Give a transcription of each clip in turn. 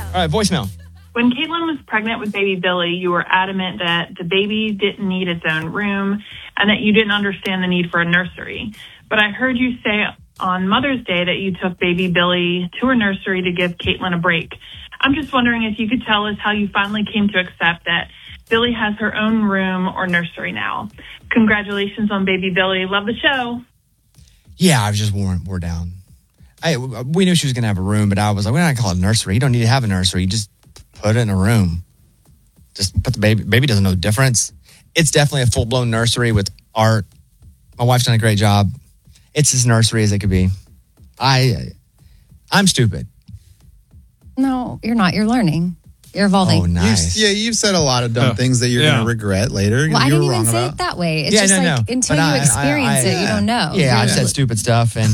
All right, voicemail. When Caitlin was pregnant with baby Billy, you were adamant that the baby didn't need its own room and that you didn't understand the need for a nursery. But I heard you say on Mother's Day that you took baby Billy to a nursery to give Caitlin a break. I'm just wondering if you could tell us how you finally came to accept that Billy has her own room or nursery now. Congratulations on baby Billy. Love the show. Yeah, I was just wore down. We knew she was going to have a room, but I was like, we're not going to call it a nursery. You don't need to have a nursery. Just put it in a room. Just put the baby. Baby doesn't know the difference. It's definitely a full-blown nursery with art. My wife's done a great job. It's as nursery as it could be. I'm stupid. No, you're not. You're learning. You're evolving. Oh, nice. You've said a lot of dumb things that you're going to regret later. Well, I didn't even say it that way. It's just until you experience it, you don't know. Yeah, I've said stupid stuff, and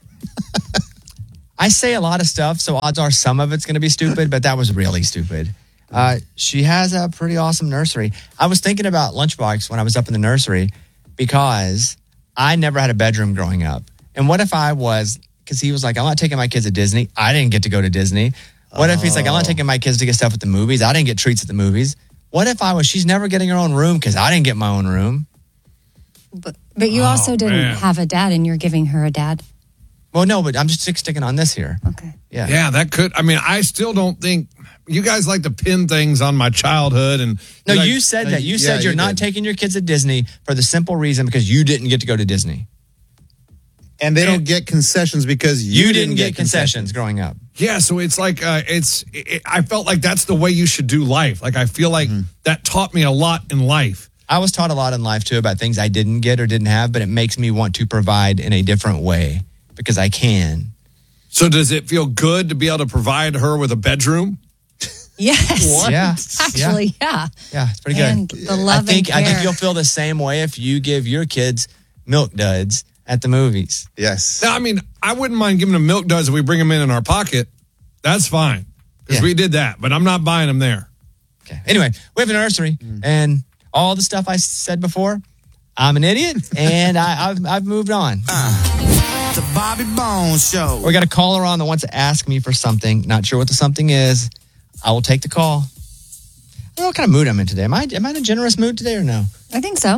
I say a lot of stuff, so odds are some of it's going to be stupid, but that was really stupid. She has a pretty awesome nursery. I was thinking about Lunchbox when I was up in the nursery because I never had a bedroom growing up. And what if I was, because he was like, I'm not taking my kids to Disney. I didn't get to go to Disney. What if he's like, I'm not taking my kids to get stuff at the movies. I didn't get treats at the movies. What if she's never getting her own room because I didn't get my own room? But you also didn't have a dad and you're giving her a dad. Well, no, but I'm just sticking on this here. Okay. Yeah. Yeah, that could. I mean, I still don't think you guys like to pin things on my childhood. And no, you said that. You said you're not taking your kids to Disney for the simple reason because you didn't get to go to Disney. And they don't get concessions because you didn't get concessions growing up. Yeah, so it's like I felt like that's the way you should do life. Like I feel like that taught me a lot in life. I was taught a lot in life too about things I didn't get or didn't have, but it makes me want to provide in a different way because I can. So does it feel good to be able to provide her with a bedroom? Yes. What? Yeah. Actually, yeah. Yeah, it's pretty good. And the love and care. I think you'll feel the same way if you give your kids Milk Duds at the movies. Yes. Now, I mean, I wouldn't mind giving them Milk Duds if we bring them in our pocket. That's fine. Because we did that. But I'm not buying them there. Okay. Anyway, we have a nursery. And all the stuff I said before, I'm an idiot. And I've moved on. The Bobby Bones Show. We got a caller on that wants to ask me for something. Not sure what the something is. I will take the call. I don't know what kind of mood I'm in today. Am I in a generous mood today or no? I think so.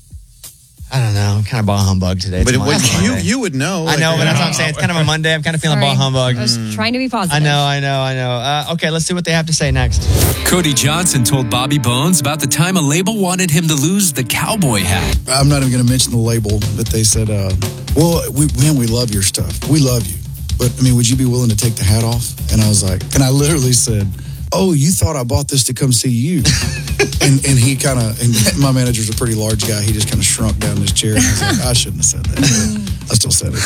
I don't know. I'm kind of bah humbug today. But you would know. I know, but that's what I'm saying. It's kind of a Monday. I'm kind of feeling bah humbug. I was trying to be positive. I know. Okay, let's see what they have to say next. Cody Johnson told Bobby Bones about the time a label wanted him to lose the cowboy hat. I'm not even going to mention the label, but they said, we love your stuff. We love you. But, I mean, would you be willing to take the hat off? And I was like, and I literally said, oh, you thought I bought this to come see you. and he kind of, and my manager's a pretty large guy. He just kind of shrunk down in his chair. And I was like, I shouldn't have said that. I still said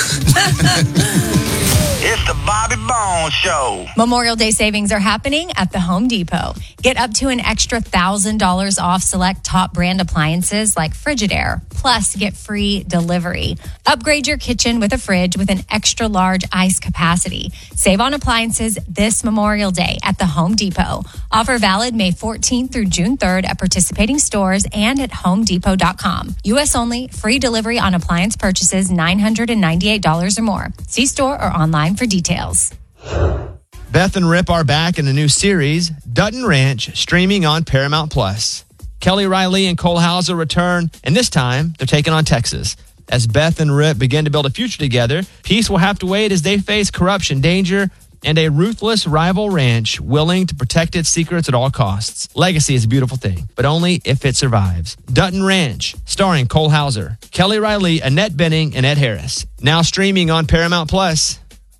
it. It's the Bobby Bones Show. Memorial Day savings are happening at the Home Depot. Get up to an extra $1,000 off select top brand appliances like Frigidaire. Plus, get free delivery. Upgrade your kitchen with a fridge with an extra large ice capacity. Save on appliances this Memorial Day at the Home Depot. Offer valid May 14th through June 3rd at participating stores and at homedepot.com. U.S. only. Free delivery on appliance purchases $998 or more. See store or online for details. Beth and Rip are back in a new series, Dutton Ranch, streaming on Paramount Plus. Kelly Riley and Cole Hauser return, and this time they're taking on Texas. As Beth and Rip begin to build a future together, peace will have to wait as they face corruption, danger, and a ruthless rival ranch willing to protect its secrets at all costs. Legacy is a beautiful thing, but only if it survives. Dutton Ranch, starring Cole Hauser, Kelly Riley, Annette Bening, and Ed Harris. Now streaming on Paramount Plus.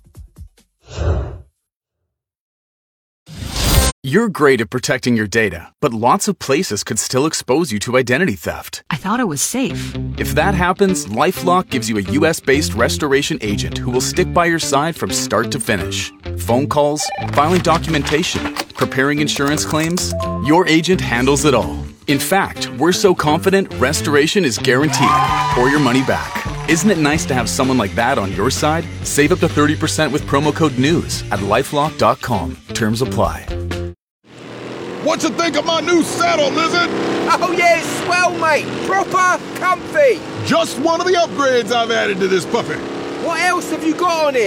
You're great at protecting your data, but lots of places could still expose you to identity theft. I thought it was safe. If that happens, LifeLock gives you a U.S.-based restoration agent who will stick by your side from start to finish. Phone calls, filing documentation, preparing insurance claims, your agent handles it all. In fact, we're so confident restoration is guaranteed or your money back. Isn't it nice to have someone like that on your side? Save up to 30% with promo code NEWS at LifeLock.com. Terms apply. What you think of my new saddle, Lizard? Oh yeah, it's swell, mate. Proper comfy. Just one of the upgrades I've added to this puppy. What else have you got on here?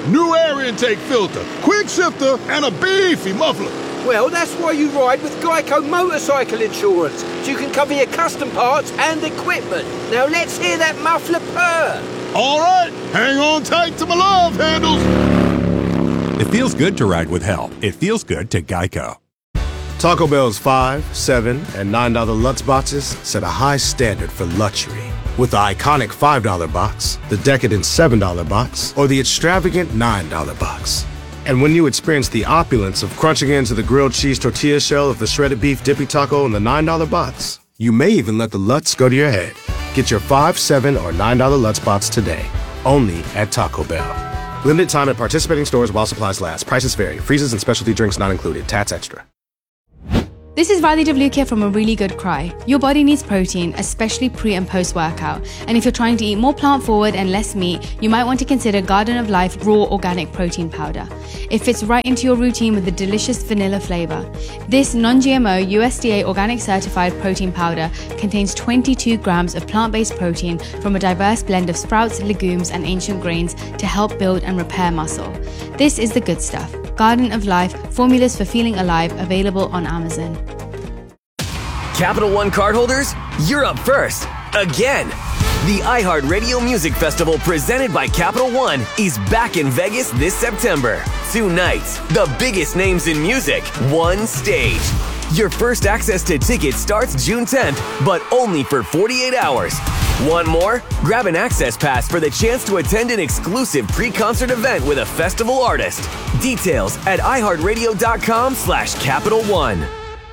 new air intake filter, quick shifter, and a beefy muffler. Well, that's why you ride with Geico Motorcycle Insurance, so you can cover your custom parts and equipment. Now let's hear that muffler purr. All right, hang on tight to my love handles. It feels good to ride with help. It feels good to Geico. Taco Bell's $5, $7, and $9 Lutz boxes set a high standard for luxury. With the iconic $5 box, the decadent $7 box, or the extravagant $9 box. And when you experience the opulence of crunching into the grilled cheese tortilla shell of the shredded beef dippy taco in the $9 box, you may even let the Lutz go to your head. Get your $5, $7, or $9 Lutz box today, only at Taco Bell. Limited time at participating stores while supplies last. Prices vary. Freezes and specialty drinks not included. Tats extra. This is Riley Devlukia from A Really Good Cry. Your body needs protein, especially pre and post workout. And if you're trying to eat more plant forward and less meat, you might want to consider Garden of Life Raw Organic Protein Powder. It fits right into your routine with a delicious vanilla flavor. This non-GMO USDA organic certified protein powder contains 22 grams of plant-based protein from a diverse blend of sprouts, legumes, and ancient grains to help build and repair muscle. This is the good stuff. Garden of Life, formulas for feeling alive, available on Amazon. Capital One cardholders, you're up first. Again. The iHeartRadio Music Festival presented by Capital One is back in Vegas this September. 2 nights, the biggest names in music, one stage. Your first access to tickets starts June 10th, but only for 48 hours. Want more? Grab an access pass for the chance to attend an exclusive pre-concert event with a festival artist. Details at iHeartRadio.com/Capital One.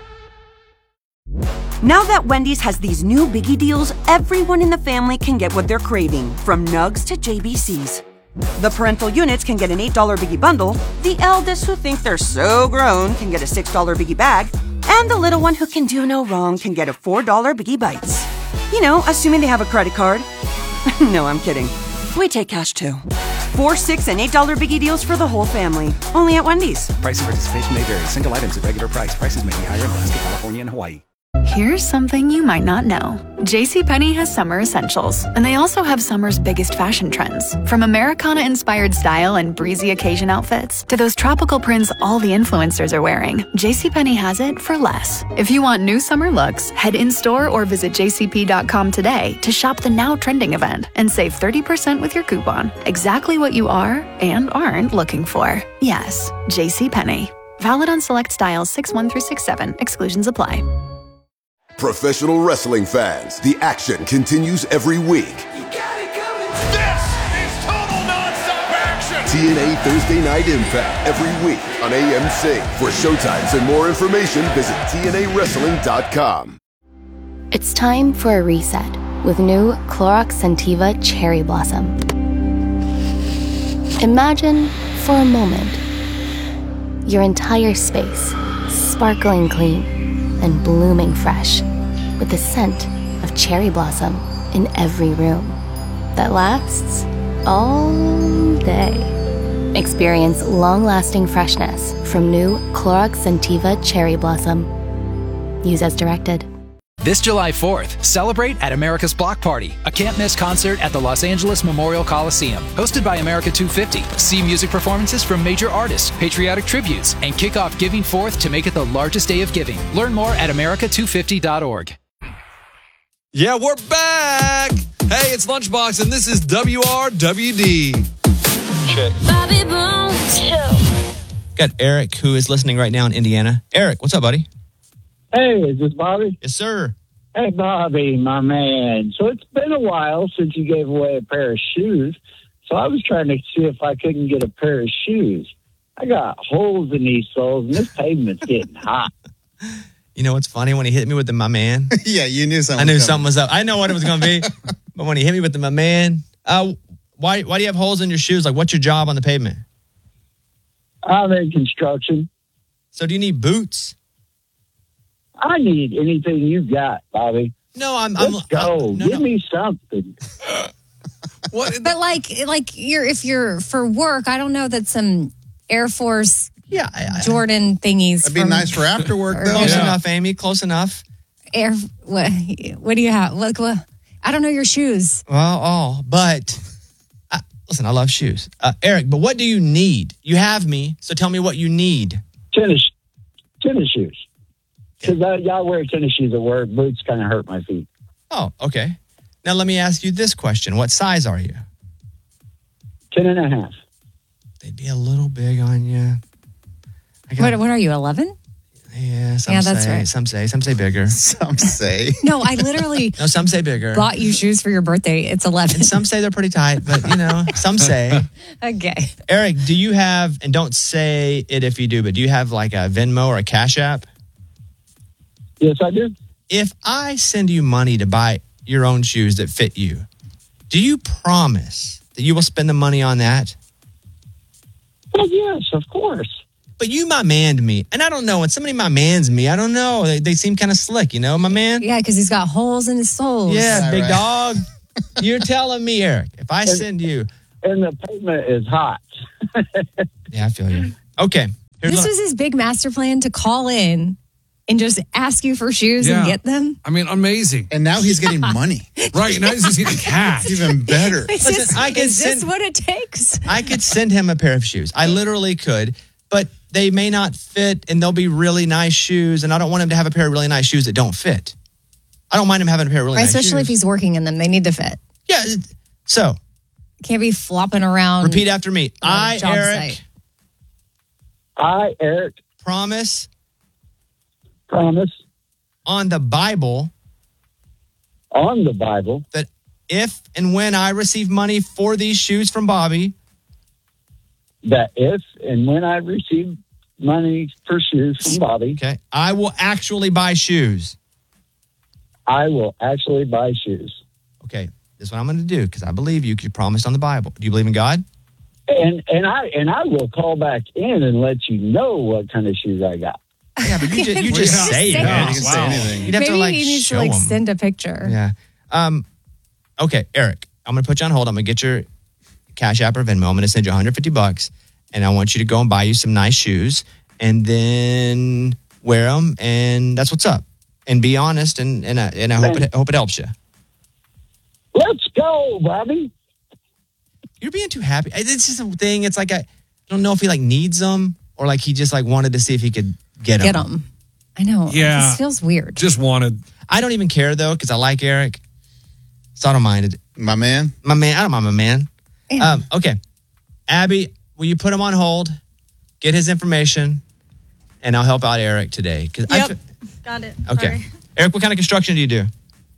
Now that Wendy's has these new biggie deals, everyone in the family can get what they're craving, from nugs to JBCs. The parental units can get an $8 biggie bundle, the eldest who think they're so grown can get a $6 biggie bag, and the little one who can do no wrong can get a $4 biggie bites. You know, assuming they have a credit card. No, I'm kidding. We take cash too. 4, $6, and $8 biggie deals for the whole family. Only at Wendy's. Price and participation may vary. Single items at regular price. Prices may be higher in Alaska, California, and Hawaii. Here's something you might not know. JCPenney has summer essentials, and they also have summer's biggest fashion trends. From Americana-inspired style and breezy occasion outfits to those tropical prints all the influencers are wearing, JCPenney has it for less. If you want new summer looks, head in-store or visit jcp.com today to shop the now trending event and save 30% with your coupon. Exactly what you are and aren't looking for. Yes, JCPenney. Valid on select styles 6-1 through 6-7. Exclusions apply. Professional wrestling fans, the action continues every week. This is total nonstop action. TNA Thursday Night Impact every week on AMC. For showtimes and more information, visit TNAWrestling.com. It's time for a reset with new Clorox Scentiva Cherry Blossom. Imagine, for a moment, your entire space sparkling clean and blooming fresh, with the scent of cherry blossom in every room that lasts all day. Experience long-lasting freshness from new Clorox Scentiva Cherry Blossom. Use as directed. This July 4th, celebrate at America's Block Party, a can't-miss concert at the Los Angeles Memorial Coliseum. Hosted by America 250, see music performances from major artists, patriotic tributes, and kick off Giving Forth to make it the largest day of giving. Learn more at america250.org. Yeah, we're back. Hey, it's Lunchbox, and this is WRWD. Check. Bobby Bones Show. Got Eric, who is listening right now in Indiana. Eric, what's up, buddy? Hey, is this Bobby? Yes, sir. Hey, Bobby, my man. So it's been a while since you gave away a pair of shoes. So I was trying to see if I couldn't get a pair of shoes. I got holes in these soles, and this pavement's getting hot. You know what's funny? When he hit me with the my man. Yeah, you knew something. I knew something was up. I know what it was going to be. But when he hit me with the my man, why do you have holes in your shoes? Like, what's your job on the pavement? I'm in construction. So do you need boots? I need anything you got, Bobby. No, Let's go. Give me something. But like if you're for work, I don't know that some Air Force Jordan thingies. That'd be nice for after work, though. Close enough, Amy. Close enough. What do you have? Look, I don't know your shoes. Well, but Listen, I love shoes. Eric, but what do you need? You have me, so tell me what you need. Tennis shoes. Because y'all wear tennis shoes at work. Boots kind of hurt my feet. Oh, okay. Now let me ask you this question. What size are you? 10.5. They'd be a little big on you. What are you, 11? Yeah, some that's say, right. Some say bigger. Some say. No, I literally No, some say bigger. bought you shoes for your birthday. It's 11. And some say they're pretty tight, but some say. Okay. Eric, do you have, and don't say it if you do, but do you have like a Venmo or a Cash App? Yes, I do. If I send you money to buy your own shoes that fit you, do you promise that you will spend the money on that? Well, yes, of course. But you my manned me. And I don't know. When somebody my mans me, I don't know. They seem kind of slick, my man? Yeah, because he's got holes in his soles. Yeah, big dog. You're telling me, Eric, if I send you. And the pavement is hot. Yeah, I feel you. Okay. This was his big master plan to call in and just ask you for shoes and get them. I mean, amazing. And now he's getting money. Right, now he's just getting cash. Even better. Is this what it takes? I could send him a pair of shoes. I literally could, but they may not fit and they'll be really nice shoes. And I don't want him to have a pair of really nice shoes that don't fit. I don't mind him having a pair of really nice shoes. Especially if he's working in them. They need to fit. Yeah. So. Can't be flopping around. Repeat after me. I, Eric. Promise. On the Bible. That if and when I receive money for these shoes from Bobby. That if and when I receive money for shoes from Bobby. Okay. I will actually buy shoes. Okay. This is what I'm going to do because I believe you because you promised on the Bible. Do you believe in God? And I will call back in and let you know what kind of shoes I got. Yeah, but you just say it. You can say anything. You'd have Maybe to he needs show to them. send a picture. Yeah. Okay, Eric, I'm going to put you on hold. I'm going to get your Cash App or Venmo. I'm going to send you $150 and I want you to go and buy you some nice shoes and then wear them and that's what's up. And be honest and I hope it helps you. Let's go, Bobby. You're being too happy. It's just a thing. It's like I don't know if he needs them or he just wanted to see if he could get them. I know. Yeah. This feels weird. Just wanted. I don't even care though because I like Eric. So I don't mind it. My man. I don't mind my man. Yeah. Okay. Abby, will you put him on hold? Get his information and I'll help out Eric today. Got it. Okay. Sorry. Eric, what kind of construction do you do?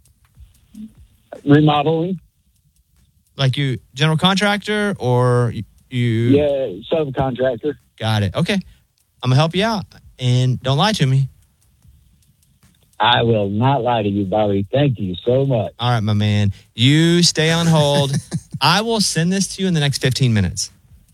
Remodeling. Like you general contractor or you? Yeah, subcontractor. Got it. Okay. I'm going to help you out. And don't lie to me. I will not lie to you, Bobby. Thank you so much. All right, my man. You stay on hold. I will send this to you in the next 15 minutes.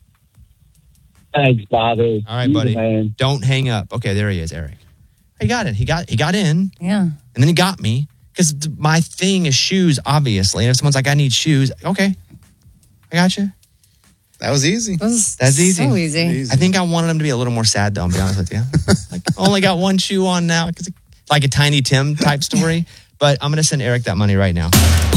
Thanks, Bobby. All right, buddy. Man. Don't hang up. Okay, there he is, Eric. He got it. He got in. Yeah. And then he got me. Because my thing is shoes, obviously. And if someone's like, I need shoes, okay. I got you. That was easy. That's easy. So easy. I think I wanted him to be a little more sad, though, I'll be honest with you. Only got one shoe on now. It's like a Tiny Tim type story. But I'm going to send Eric that money right now.